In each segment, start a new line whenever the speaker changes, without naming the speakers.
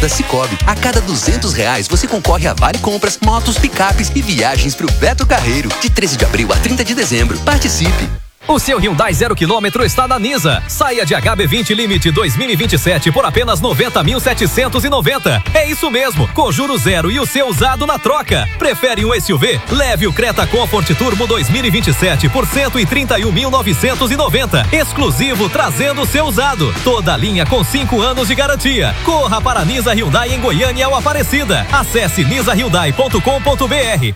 da Sicoob. A cada R$200 você concorre a Vale Compras, motos, picapes e viagens pro Beto Carreiro. De 13 de abril a 30 de dezembro. Participe!
O seu Hyundai 0 km está na Nisa. Saia de HB20 Limite 2027 por apenas 90.790. É isso mesmo, com juros zero e o seu usado na troca. Prefere um SUV? Leve o Creta Comfort Turbo 2027 por 131.990. Exclusivo, trazendo o seu usado. Toda a linha com 5 anos de garantia. Corra para a Nisa Hyundai em Goiânia ou Aparecida. Acesse nisahyundai.com.br.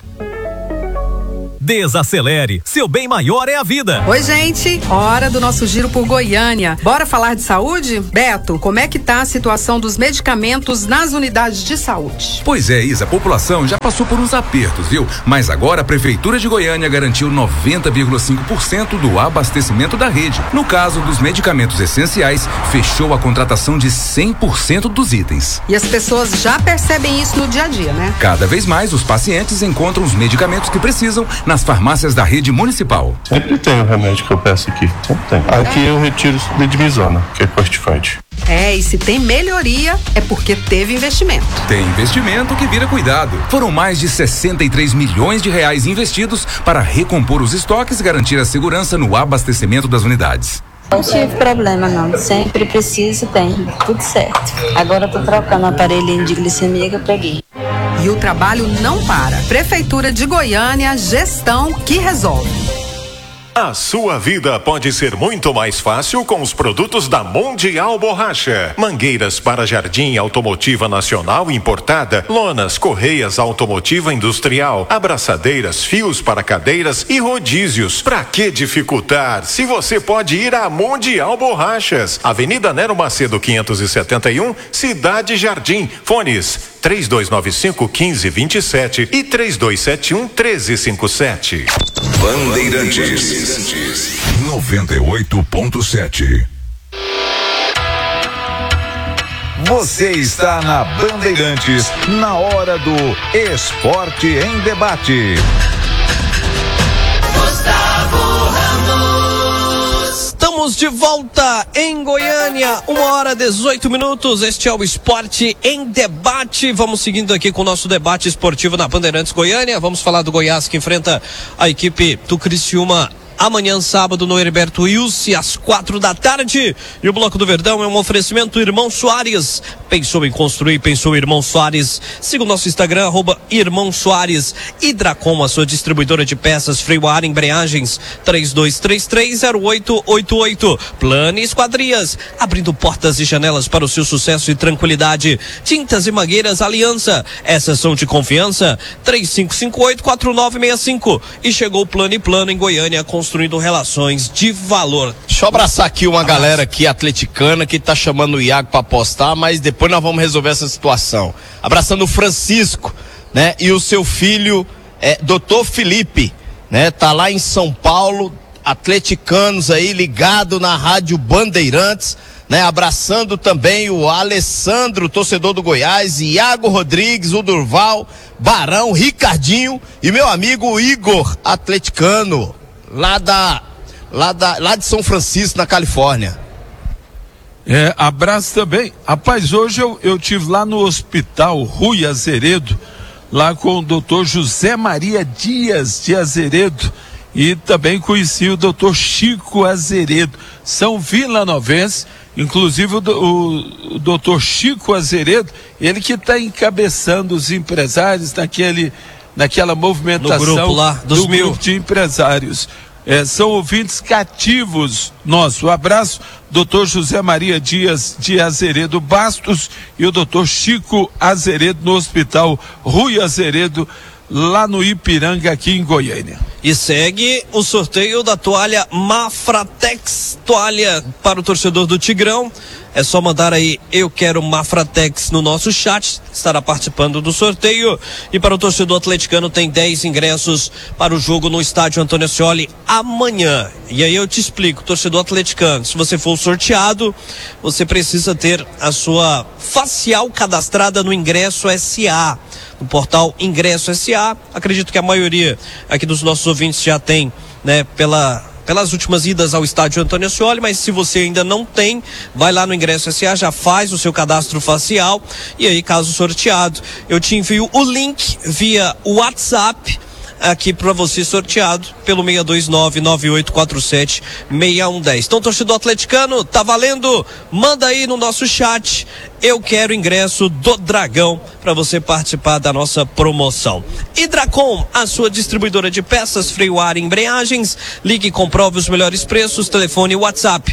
Desacelere, seu bem maior é a vida.
Oi, gente, hora do nosso giro por Goiânia. Bora falar de saúde? Beto, como é que tá a situação dos medicamentos nas unidades de saúde?
Pois é, Isa, a população já passou por uns apertos, viu? Mas agora a Prefeitura de Goiânia garantiu 90,5% do abastecimento da rede. No caso dos medicamentos essenciais, fechou a contratação de 100% dos itens.
E as pessoas já percebem isso no dia a dia, né?
Cada vez mais os pacientes encontram os medicamentos que precisam nas farmácias da rede municipal.
Sempre tem o remédio que eu peço aqui, sempre tem. Aqui eu retiro Ledmisona, que é corticoide.
E se tem melhoria, é porque teve investimento.
Tem investimento que vira cuidado. Foram mais de 63 milhões de reais investidos para recompor os estoques e garantir a segurança no abastecimento das unidades.
Não tive problema não, sempre preciso, tem, tudo certo. Agora eu tô trocando o aparelhinho de glicemia que eu peguei.
E o trabalho não para. Prefeitura de Goiânia, gestão que resolve.
A sua vida pode ser muito mais fácil com os produtos da Mundial Borracha. Mangueiras para jardim automotiva nacional importada, lonas, correias automotiva industrial, abraçadeiras, fios para cadeiras e rodízios. Pra que dificultar se você pode ir à Mundial Borrachas? Avenida Nero Macedo 571, Cidade Jardim. Fones 3295-1527 e 3271-1357.
Bandeirantes 98.7. Você está na Bandeirantes, na hora do Esporte em Debate.
Estamos de volta em Goiânia, 1h18. Este é o Esporte em Debate. Vamos seguindo aqui com o nosso debate esportivo na Bandeirantes Goiânia. Vamos falar do Goiás, que enfrenta a equipe do Criciúma amanhã, sábado, no Heriberto Wilson, às 4h. E o Bloco do Verdão é um oferecimento Irmão Soares. Pensou em construir, pensou Irmão Soares. Siga o nosso Instagram, @Irmão Soares. Hidracom, a sua distribuidora de peças, freio a ar, embreagens, 32330888. Plane Esquadrias, abrindo portas e janelas para o seu sucesso e tranquilidade. Tintas e Mangueiras Aliança, essas são de confiança, 3558-4965. E chegou o Plano e Plano em Goiânia, construindo relações de valor.
Deixa eu abraçar aqui uma galera aqui atleticana que tá chamando o Iago pra apostar, mas depois nós vamos resolver essa situação. Abraçando o Francisco, né? E o seu filho, Dr. Felipe, né? Tá lá em São Paulo, atleticanos aí ligado na Rádio Bandeirantes, né? Abraçando também o Alessandro, torcedor do Goiás, Iago Rodrigues, o Durval, Barão, Ricardinho e meu amigo Igor, atleticano, lá de São Francisco, na Califórnia.
Abraço também. Rapaz, hoje eu tive lá no Hospital Rui Azeredo, lá com o doutor José Maria Dias de Azeredo, e também conheci o doutor Chico Azeredo. São vilanovenses, inclusive o doutor Chico Azeredo, ele que está encabeçando os empresários naquela movimentação
no grupo lá, dos
do grupo de empresários. São ouvintes cativos nosso. Um abraço, doutor José Maria Dias de Azeredo Bastos e o doutor Chico Azeredo no Hospital Rui Azeredo, lá no Ipiranga, aqui em Goiânia.
E segue o sorteio da toalha Mafratex, toalha para o torcedor do Tigrão. É só mandar aí, eu quero Mafratex, no nosso chat, estará participando do sorteio. E para o torcedor atleticano tem 10 ingressos para o jogo no estádio Antônio Ascioli amanhã. E aí eu te explico, torcedor atleticano, se você for sorteado, você precisa ter a sua facial cadastrada no Ingresso SA, no portal Ingresso SA. Acredito que a maioria aqui dos nossos ouvintes já tem, né, pela pelas últimas idas ao estádio Antônio Ascioli, mas se você ainda não tem, vai lá no Ingresso SA, já faz o seu cadastro facial e aí, caso sorteado, eu te envio o link via WhatsApp aqui para você sorteado pelo 62998476110. Então, torcedor atleticano, tá valendo? Manda aí no nosso chat. Eu quero ingresso do Dragão para você participar da nossa promoção. Hidracom, a sua distribuidora de peças, freio, ar e embreagens. Ligue e comprove os melhores preços. Telefone WhatsApp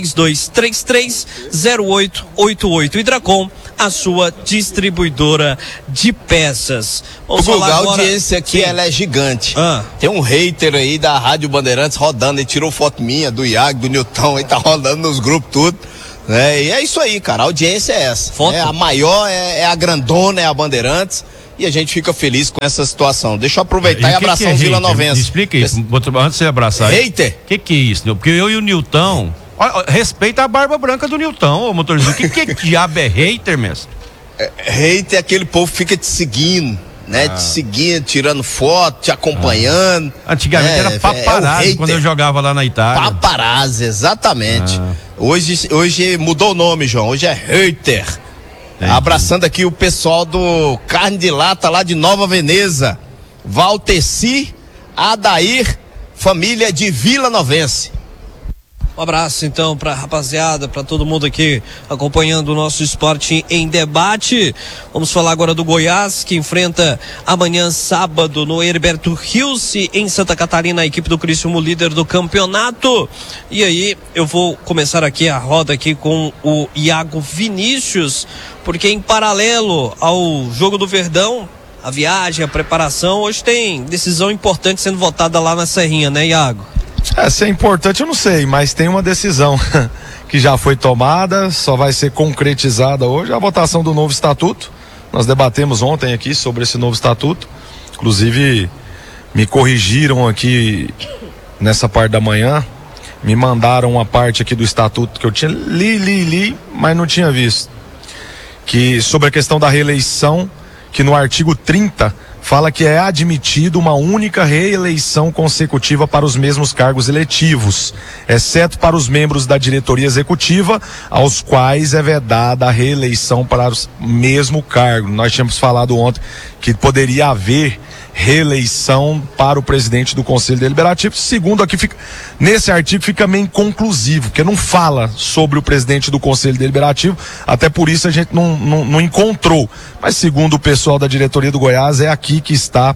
3233-0888. Hidracom, a sua distribuidora de peças.
Vamos falar agora. A audiência aqui ela é gigante. Tem um hater aí da Rádio Bandeirantes rodando, ele tirou foto minha, do Iago, do Nilton, aí tá rodando nos grupos tudo. E é isso aí, cara, a audiência é essa. A maior é a grandona, é a Bandeirantes. E a gente fica feliz com essa situação. Deixa eu aproveitar e abraçar o Vila Novense.
Explica isso, antes de você abraçar.
Hater?
O que é isso? Porque eu e o Nilton, respeita a barba branca do Nilton, ô motorista. O que diabo é hater, mestre?
Hater é aquele povo que fica te seguindo, né? Te seguindo, tirando foto, te acompanhando.
Antigamente era paparazzi quando eu jogava lá na Itália.
Paparazzi, exatamente. Hoje mudou o nome, João. Hoje é hater. Abraçando aqui o pessoal do Carne de Lata lá de Nova Veneza. Valteci, Adair, família de Vila Novense.
Um abraço então pra rapaziada, pra todo mundo aqui acompanhando o nosso Esporte em Debate. Vamos falar agora do Goiás, que enfrenta amanhã, sábado, no Herberto Hilse, em Santa Catarina, a equipe do Criciúma, líder do campeonato. E aí, eu vou começar aqui a roda aqui com o Iago Vinícius, porque em paralelo ao jogo do Verdão, a viagem, a preparação, hoje tem decisão importante sendo votada lá na Serrinha, né, Iago?
Se é importante eu não sei, mas tem uma decisão que já foi tomada, só vai ser concretizada hoje, a votação do novo estatuto. Nós debatemos ontem aqui sobre esse novo estatuto, inclusive me corrigiram aqui nessa parte da manhã, me mandaram uma parte aqui do estatuto que eu tinha li, mas não tinha visto, que sobre a questão da reeleição, que no artigo 30 fala que é admitido uma única reeleição consecutiva para os mesmos cargos eletivos, exceto para os membros da diretoria executiva, aos quais é vedada a reeleição para o mesmo cargo. Nós tínhamos falado ontem que poderia haver reeleição para o presidente do Conselho Deliberativo. Segundo aqui, nesse artigo fica meio inconclusivo, porque não fala sobre o presidente do Conselho Deliberativo, até por isso a gente não encontrou. Mas segundo o pessoal da diretoria do Goiás, é aqui que está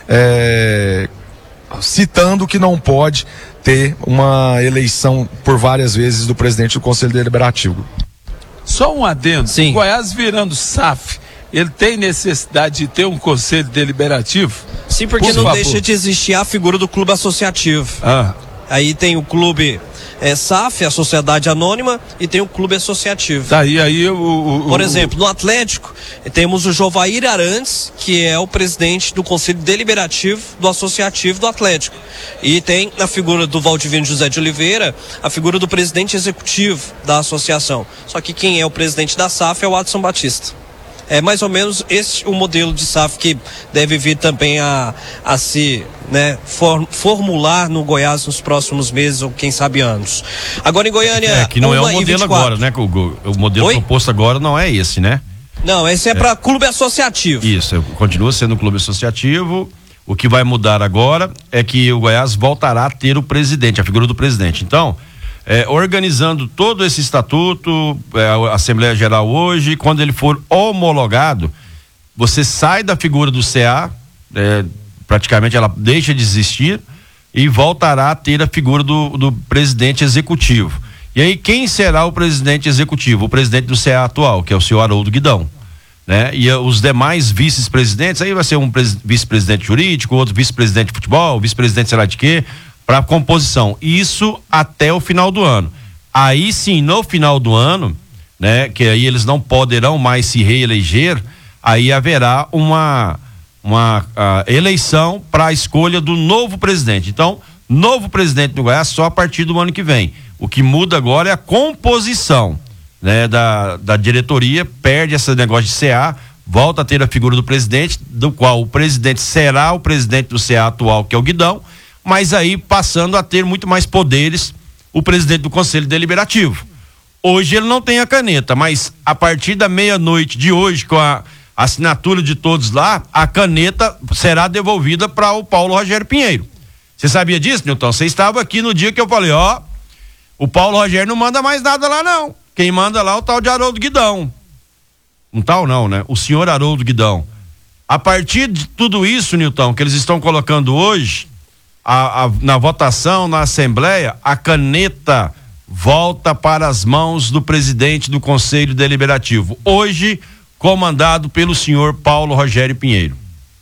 citando que não pode ter uma eleição por várias vezes do presidente do Conselho Deliberativo.
Só um adendo.
Sim.
O Goiás virando SAF, ele tem necessidade de ter um conselho deliberativo?
Sim, porque não deixa de existir a figura do clube associativo. Aí tem o clube SAF, a Sociedade Anônima, e tem o clube associativo. Por exemplo, no Atlético, temos o Jovair Arantes, que é o presidente do Conselho Deliberativo do Associativo do Atlético. E tem a figura do Valdivino José de Oliveira, a figura do presidente executivo da associação. Só que quem é o presidente da SAF é o Adson Batista. É mais ou menos esse o modelo de SAF que deve vir também a se formular no Goiás nos próximos meses ou quem sabe anos. Agora em Goiânia...
que não é o modelo agora, né? O modelo proposto agora não é esse, né?
Não, esse é para clube associativo.
Isso, continua sendo clube associativo. O que vai mudar agora é que o Goiás voltará a ter o presidente, a figura do presidente. Então... organizando todo esse estatuto, a Assembleia Geral hoje, quando ele for homologado, você sai da figura do CA, praticamente ela deixa de existir e voltará a ter a figura do presidente executivo. E aí quem será o presidente executivo? O presidente do CA atual, que é o senhor Haroldo Guidão, né? E os demais vice-presidentes, aí vai ser um vice-presidente jurídico, outro vice-presidente de futebol, vice-presidente sei lá de quê, para composição, isso até o final do ano. Aí sim, no final do ano, né, que aí eles não poderão mais se reeleger, aí haverá uma eleição para a escolha do novo presidente. Então, novo presidente do Goiás só a partir do ano que vem. O que muda agora é a composição, né, da diretoria, perde esse negócio de CA, volta a ter a figura do presidente, do qual o presidente será o presidente do CA atual, que é o Guidão, mas aí passando a ter muito mais poderes o presidente do Conselho Deliberativo. Hoje ele não tem a caneta, mas a partir da meia-noite de hoje, com a assinatura de todos lá, a caneta será devolvida para o Paulo Rogério Pinheiro. Você sabia disso, Nilton? Você estava aqui no dia que eu falei, o Paulo Rogério não manda mais nada lá não. Quem manda lá é o tal de Haroldo Guidão. Um tal não, né? O senhor Haroldo Guidão. A partir de tudo isso, Nilton, que eles estão colocando hoje, na votação, na Assembleia, a caneta volta para as mãos do presidente do Conselho Deliberativo. Hoje, comandado pelo senhor Paulo Rogério Pinheiro.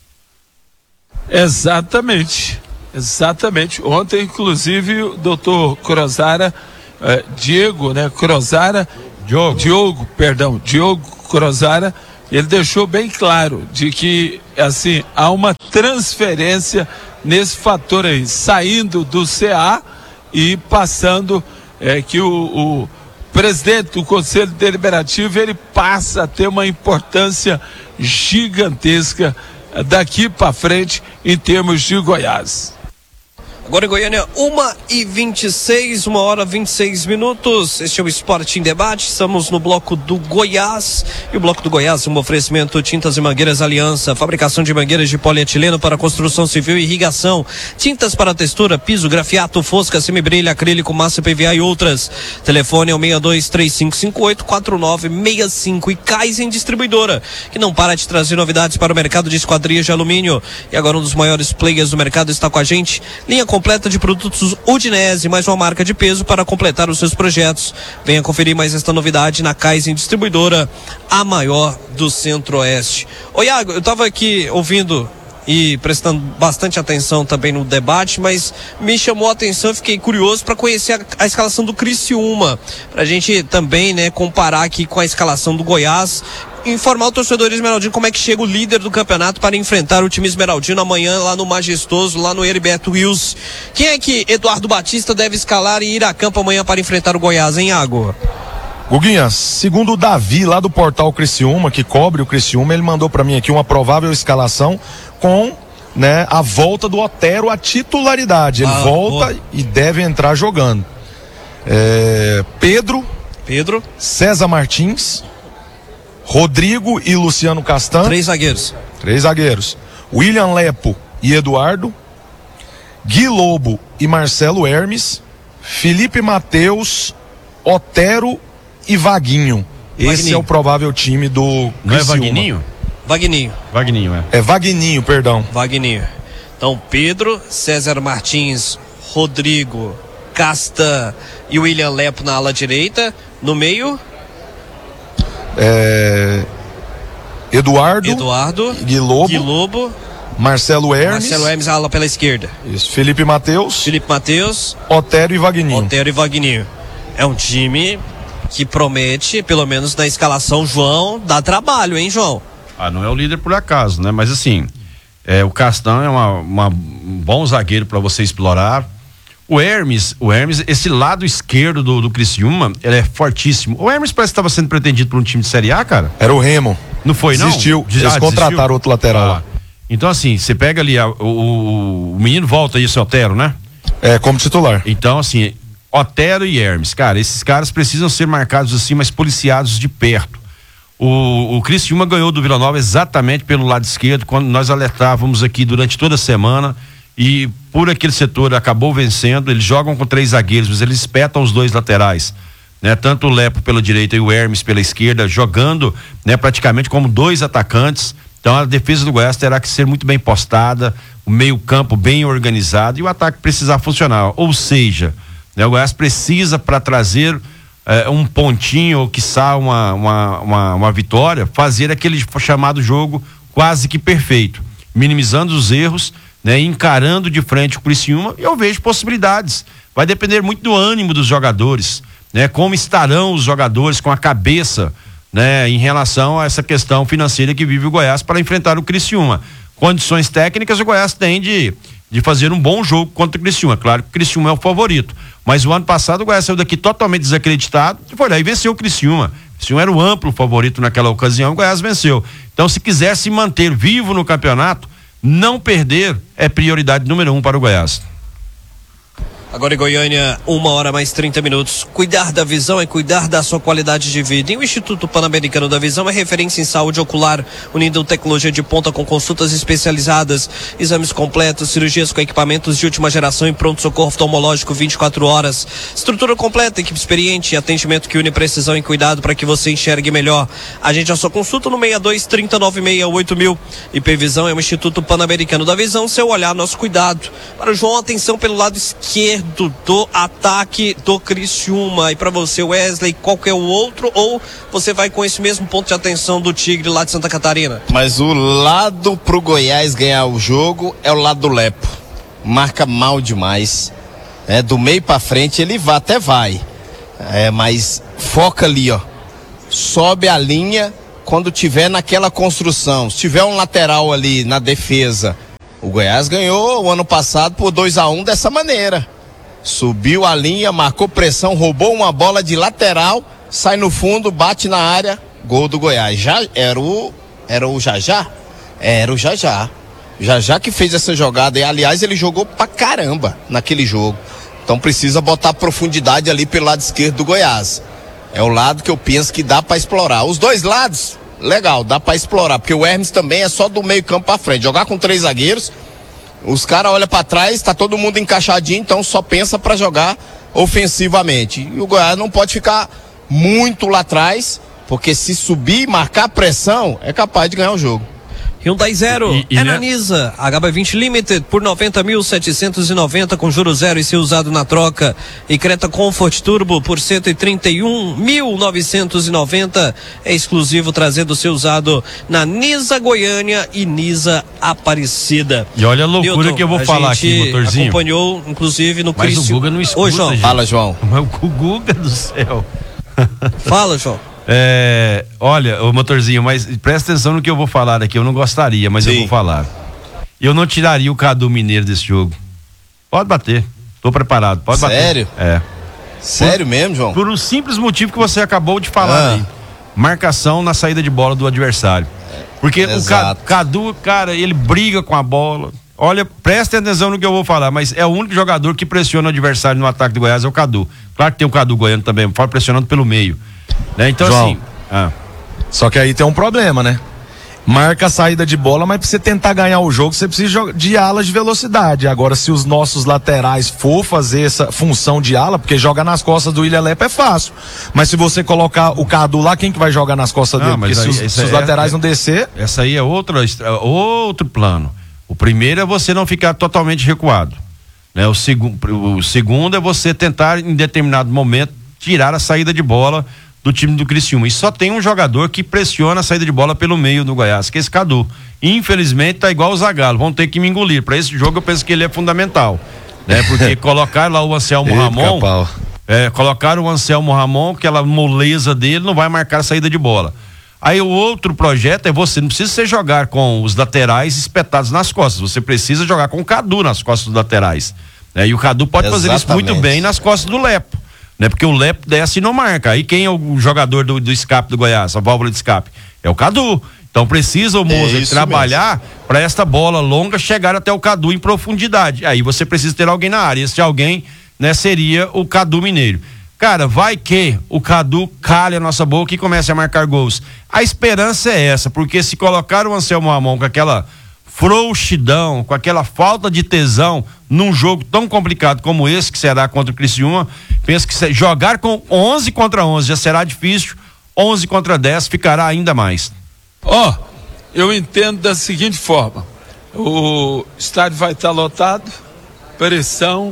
Exatamente. Ontem, inclusive, o doutor Crozara, Diogo Crozara, ele deixou bem claro de que, assim, há uma transferência nesse fator aí, saindo do CA e passando, que o presidente do Conselho Deliberativo, ele passa a ter uma importância gigantesca daqui para frente em termos de Goiás.
Agora em Goiânia, 1h26, 1h26. Este é o Esporte em Debate. Estamos no bloco do Goiás. E o bloco do Goiás, um oferecimento Tintas e Mangueiras Aliança. Fabricação de mangueiras de polietileno para construção civil e irrigação. Tintas para textura, piso, grafiato, fosca, semibrilha, acrílico, massa PVA e outras. Telefone é o 6235584965. E Kaizen Distribuidora, que não para de trazer novidades para o mercado de esquadrias de alumínio. E agora um dos maiores players do mercado está com a gente. Linha completa de produtos Udinese, mais uma marca de peso para completar os seus projetos. Venha conferir mais esta novidade na Kaizen Distribuidora, a maior do Centro-Oeste. Ô Iago, eu estava aqui ouvindo e prestando bastante atenção também no debate, mas me chamou a atenção, fiquei curioso para conhecer a escalação do Criciúma, para a gente também, né, comparar aqui com a escalação do Goiás, informar o torcedor esmeraldino como é que chega o líder do campeonato para enfrentar o time esmeraldino amanhã lá no Majestoso, lá no Heriberto Wilson. Quem é que Eduardo Batista deve escalar e ir a campo amanhã para enfrentar o Goiás, hein, Iago?
Guguinha, segundo o Davi lá do portal Criciúma, que cobre o Criciúma, ele mandou para mim aqui uma provável escalação com, né, a volta do Otero à titularidade. Ele volta e deve entrar jogando. Pedro, César Martins, Rodrigo e Luciano Castan.
Três zagueiros.
William Lepo e Eduardo, Gui Lobo e Marcelo Hermes, Felipe Mateus, Otero e Vaguinho. Esse é o provável time do Criciúma.
Não é Vagninho?
Vagninho,
é Vagninho, perdão.
Vagninho. Então, Pedro, César Martins, Rodrigo, Castan e William Lepo na ala direita. No meio...
Eduardo, Gui
Lobo,
Marcelo Hermes,
ala pela esquerda.
Isso, Felipe Mateus, Otero e Vagninho.
É um time que promete, pelo menos na escalação, João, dá trabalho, hein, João?
Não é o líder por acaso, né? Mas assim, o Castan é um bom zagueiro para você explorar. O Hermes, esse lado esquerdo do Criciúma, ele é fortíssimo. O Hermes parece que estava sendo pretendido por um time de Série A, cara.
Era o Remo.
Não foi, não?
Desistiu. Eles contrataram outro lateral lá.
Então, assim, você pega ali, o menino volta aí, esse Otero, né?
Como titular.
Então, assim, Otero e Hermes, cara, esses caras precisam ser marcados assim, mas policiados de perto. O Criciúma ganhou do Vila Nova exatamente pelo lado esquerdo, quando nós alertávamos aqui durante toda a semana. E por aquele setor acabou vencendo. Eles jogam com 3 zagueiros, mas eles espetam os 2 laterais, né? Tanto o Lepo pela direita e o Hermes pela esquerda, jogando, né, praticamente como 2 atacantes. Então a defesa do Goiás terá que ser muito bem postada, o meio campo bem organizado e o ataque precisar funcionar. Ou seja, né, o Goiás precisa, para trazer um pontinho ou quiçá uma vitória, fazer aquele chamado jogo quase que perfeito, minimizando os erros, né, encarando de frente o Criciúma. E eu vejo possibilidades. Vai depender muito do ânimo dos jogadores, né? Como estarão os jogadores com a cabeça, né, em relação a essa questão financeira que vive o Goiás para enfrentar o Criciúma. Condições técnicas, o Goiás tem de fazer um bom jogo contra o Criciúma. Claro que o Criciúma é o favorito, mas o ano passado o Goiás saiu daqui totalmente desacreditado e foi lá e venceu o Criciúma. O Criciúma era o amplo favorito naquela ocasião, o Goiás venceu. Então, se quiser se manter vivo no campeonato, não perder é prioridade número 1 para o Goiás.
Agora em Goiânia, 1h mais 30. Cuidar da visão é cuidar da sua qualidade de vida. E o Instituto Pan-Americano da Visão é referência em saúde ocular, unindo tecnologia de ponta com consultas especializadas, exames completos, cirurgias com equipamentos de última geração e pronto-socorro oftalmológico 24 horas. Estrutura completa, equipe experiente e atendimento que une precisão e cuidado para que você enxergue melhor. Agende a sua consulta no 62-30-96-8000. IP-Visão é o Instituto Pan-Americano da Visão, seu olhar, nosso cuidado. Para o João, atenção pelo lado esquerdo do ataque do Criciúma. E para você, Wesley, qual que é o outro? Ou você vai com esse mesmo ponto de atenção do Tigre lá de Santa Catarina?
Mas o lado pro Goiás ganhar o jogo é o lado do Lepo. Marca mal demais. Do meio pra frente ele até vai. Mas foca ali, ó. Sobe a linha quando tiver naquela construção. Se tiver um lateral ali na defesa. O Goiás ganhou o ano passado por 2-1 dessa maneira. Subiu a linha, marcou pressão, roubou uma bola de lateral, sai no fundo, bate na área, gol do Goiás. Já era o Jajá? Era o Jajá. Jajá que fez essa jogada. E aliás, ele jogou pra caramba naquele jogo. Então precisa botar profundidade ali pelo lado esquerdo do Goiás. É o lado que eu penso que dá pra explorar. Os dois lados, legal, dá pra explorar, porque o Hermes também é só do meio campo pra frente. Jogar com 3 zagueiros, os caras olham pra trás, tá todo mundo encaixadinho, então só pensa pra jogar ofensivamente. E o Goiás não pode ficar muito lá atrás, porque se subir e marcar pressão, é capaz de ganhar o jogo.
Hyundai Zero é na Nisa, HB20 Limited por 90.790 com juros zero e ser usado na troca. E Creta Comfort Turbo por 131.990 é exclusivo, trazendo o seu usado na Nisa Goiânia e Nisa Aparecida.
E olha a loucura
Newton,
que eu vou falar aqui, motorzinho.
Acompanhou, inclusive, no
Mas o Guga não escuta,
Oi, João.
gente.
Fala, João.
Mas o Guga do céu.
Fala, João.
Olha, o motorzinho, mas presta atenção no que eu vou falar aqui. Eu não gostaria, mas eu vou falar. Eu não tiraria o Cadu Mineiro desse jogo. Pode bater. Tô preparado. Pode bater.
Sério? Sério mesmo, João?
Por um simples motivo que você acabou de falar aí. Marcação na saída de bola do adversário. Porque o Cadu, cara, ele briga com a bola. Olha, presta atenção no que eu vou falar, mas é o único jogador que pressiona o adversário no ataque do Goiás, é o Cadu. Claro que tem o Cadu goiano também, fora pressionando pelo meio. Né? Então,
João,
assim.
Só que aí tem um problema, né? Marca a saída de bola, mas pra você tentar ganhar o jogo, você precisa de alas de velocidade. Agora, se os nossos laterais for fazer essa função de ala, porque jogar nas costas do William Lepo é fácil. Mas se você colocar o Cadu lá, quem que vai jogar nas costas dele? Porque se os laterais não descer...
Essa aí é outro plano. O primeiro é você não ficar totalmente recuado. Né? O segundo é você tentar, em determinado momento, tirar a saída de bola do time do Criciúma. E só tem um jogador que pressiona a saída de bola pelo meio do Goiás, que é esse Cadu. Infelizmente tá igual o Zagallo, vão ter que me engolir. Para esse jogo eu penso que ele é fundamental, né? Porque colocar lá o Anselmo Ramon, colocar o Anselmo Ramon, aquela moleza dele, não vai marcar a saída de bola. Aí o outro projeto é você, não precisa você jogar com os laterais espetados nas costas, você precisa jogar com o Cadu nas costas dos laterais, né? E o Cadu pode fazer isso muito bem nas costas do Lepo, né? Porque o Lepo desce e não marca. Aí quem é o jogador do escape do Goiás, a válvula de escape? É o Cadu. Então precisa o Moser trabalhar para esta bola longa chegar até o Cadu em profundidade. Aí você precisa ter alguém na área. Esse alguém, né, seria o Cadu Mineiro. Cara, vai que o Cadu calha a nossa boca e comece a marcar gols. A esperança é essa, porque se colocar o Anselmo Ramon com aquela frouxidão, com aquela falta de tesão num jogo tão complicado como esse que será contra o Criciúma, penso que jogar com 11 contra 11 já será difícil, 11 contra 10 ficará ainda mais.
Eu entendo da seguinte forma: o estádio vai estar lotado, pressão,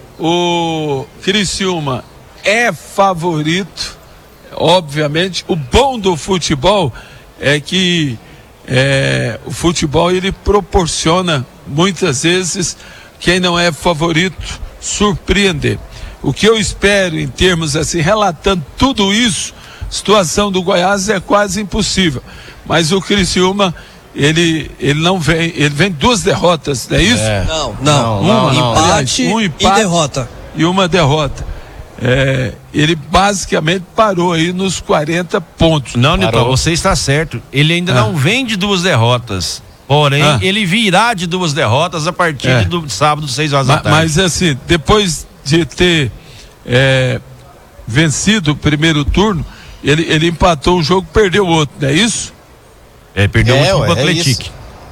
o Criciúma é favorito, obviamente. O bom do futebol é que o futebol ele proporciona muitas vezes quem não é favorito surpreender. O que eu espero em termos assim, relatando tudo isso, situação do Goiás é quase impossível, mas o Criciúma ele não vem, ele vem 2 derrotas, não é isso?
Não. Empate e derrota.
E uma derrota. Ele basicamente parou aí nos 40 pontos.
Não, Nilton, você está certo. Ele ainda não vem de 2 derrotas. Porém, ele virá de 2 derrotas a partir do sábado, 6 horas da tarde.
Mas assim, depois de ter vencido o primeiro turno, ele empatou um jogo, perdeu o outro, não é isso?
Perdeu o último pro Atlético.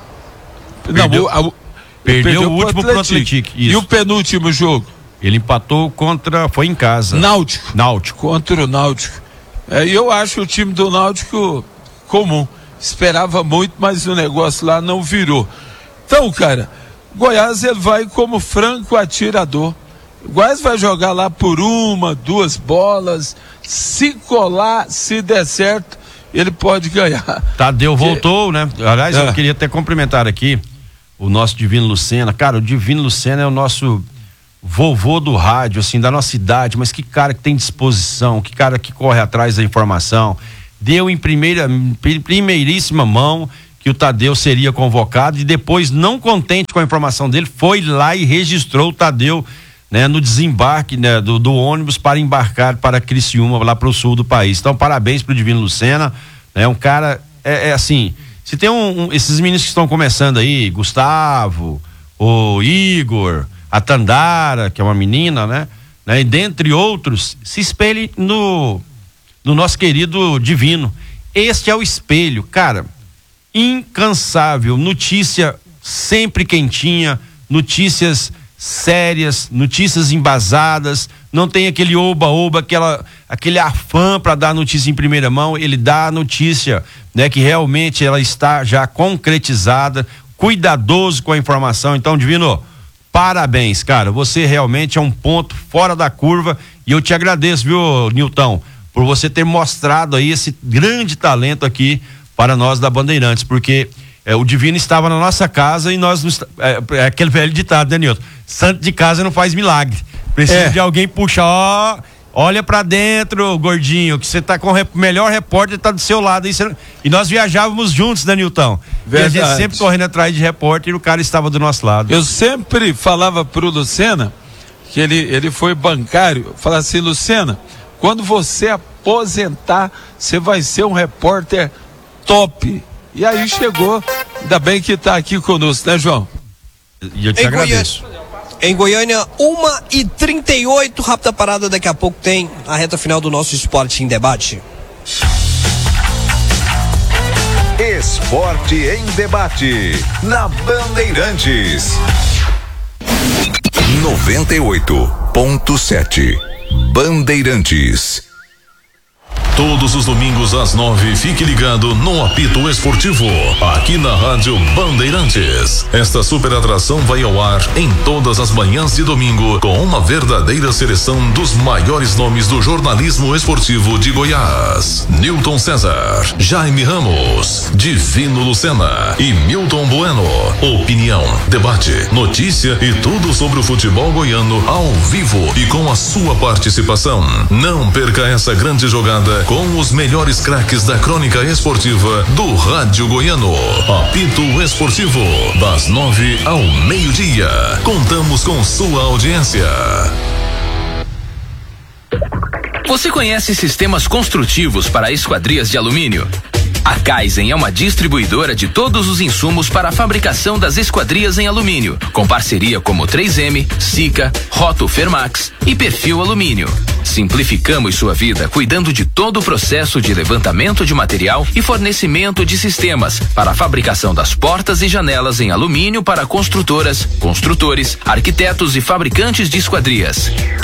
Perdeu o último pro Atlético.
E o penúltimo jogo?
Ele empatou foi em casa.
Náutico. Contra o Náutico. E eu acho o time do Náutico comum. Esperava muito, mas o negócio lá não virou. Então, cara, Goiás ele vai como franco atirador. O Goiás vai jogar lá por 1, 2 bolas. Se colar, se der certo, ele pode ganhar.
Tadeu voltou, né? Aliás, eu queria até cumprimentar aqui o nosso Divino Lucena. Cara, o Divino Lucena é o nosso vovô do rádio, assim, da nossa idade, mas que cara que tem disposição, que cara que corre atrás da informação. Deu em primeiríssima mão que o Tadeu seria convocado e depois, não contente com a informação dele, foi lá e registrou o Tadeu, né, no desembarque, né, do ônibus para embarcar para Criciúma, lá para o sul do país. Então, parabéns pro Divino Lucena, né, um cara, assim, se tem esses meninos que estão começando aí, Gustavo, o Igor, a Tandara, que é uma menina, né, e dentre outros, se espelhe no nosso querido Divino. Este é o espelho, cara, incansável, notícia sempre quentinha, notícias sérias, notícias embasadas, não tem aquele oba-oba, aquele afã para dar notícia em primeira mão. Ele dá a notícia, né, que realmente ela está já concretizada, cuidadoso com a informação. Então, Divino, parabéns, cara, você realmente é um ponto fora da curva e eu te agradeço, viu, Nilton, por você ter mostrado aí esse grande talento aqui para nós da Bandeirantes, porque o Divino estava na nossa casa e nós aquele velho ditado, né, Nilton? Santo de casa não faz milagre. Precisa de alguém puxar, olha pra dentro, gordinho, que você tá com o melhor repórter, tá do seu lado. E nós viajávamos juntos, né, Nilton? E a gente sempre correndo atrás de repórter e o cara estava do nosso lado.
Eu sempre falava pro Lucena, que ele foi bancário, falava assim, Lucena, quando você aposentar, você vai ser um repórter top. E aí chegou, ainda bem que tá aqui conosco, né, João?
E eu te agradeço.
Em Goiânia, 1h38, rápida parada, daqui a pouco tem a reta final do nosso Esporte em Debate.
Esporte em Debate, na Bandeirantes. 98.7 Bandeirantes.
Todos os domingos às 9, fique ligado no Apito Esportivo, aqui na Rádio Bandeirantes. Esta super atração vai ao ar em todas as manhãs de domingo, com uma verdadeira seleção dos maiores nomes do jornalismo esportivo de Goiás. Nilton César, Jaime Ramos, Divino Lucena e Milton Bueno. Opinião, debate, notícia e tudo sobre o futebol goiano ao vivo e com a sua participação. Não perca essa grande jogada com os melhores craques da crônica esportiva do Rádio Goiano. Apito Esportivo, das 9 ao meio-dia. Contamos com sua audiência.
Você conhece sistemas construtivos para esquadrias de alumínio? A Kaizen é uma distribuidora de todos os insumos para a fabricação das esquadrias em alumínio, com parceria como 3M, Sika, Roto Fermax e Perfil Alumínio. Simplificamos sua vida cuidando de todo o processo de levantamento de material e fornecimento de sistemas para a fabricação das portas e janelas em alumínio para construtoras, construtores, arquitetos e fabricantes de esquadrias.